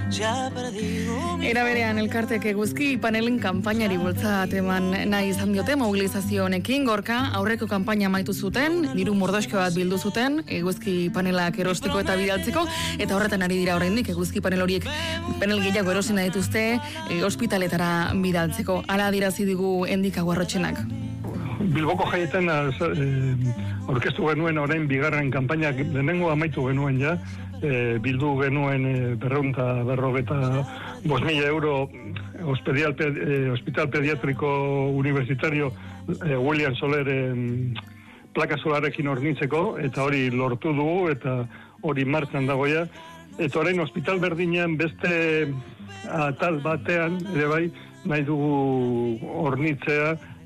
Era berean elkartek eguzki panelen kanpainari bultzat eman nahi izan diote mobilizazio honekin. Gorka aurreko kanpaina amaitu zuten, diru mordoxko bat bildu zuten eguzki panelak erosteko eta bidaltzeko, eta horretan ari dira oraindik eguzki panel horiek panel gehiago erosi nahi dituzte ospitaletara bidaltzeko. Hala adierazi digu Endika Guarrotxenak. Bilboko jaietan orkestu genuen orain bigarren kanpainak lehenengo amaitu genuen ja, bildu genuen 255.000 euro Hospital Pediátrico Universitario William Soler plaka solarekin hornitzeko, eta hori lortu dugu, eta hori martxan dagoia. Eta orain hospital berdinean beste atal batean ere bai nahi dugu hornitzea,